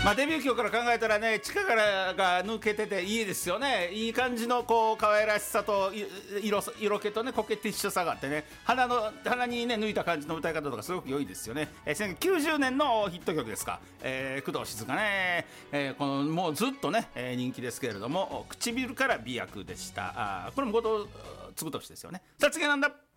まあ、デビュー曲から考えたらね、力が抜けてていいですよね。いい感じのこう可愛らしさと色気とね、コケティッシュさがあってね、鼻にね抜いた感じの歌い方とかすごく良いですよね。1990年のヒット曲ですか、工藤静香ね、このもうずっとね、人気ですけれども、唇から美薬でした。これも後藤嗣俊ですよね。さあ次はなんだ。